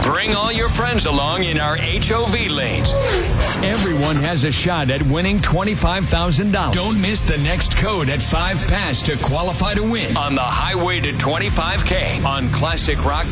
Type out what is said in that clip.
Bring all your friends along in our HOV lanes. Everyone has a shot at winning $25,000. Don't miss the next code at 5 past to qualify to win on the Highway to 25K on Classic Rock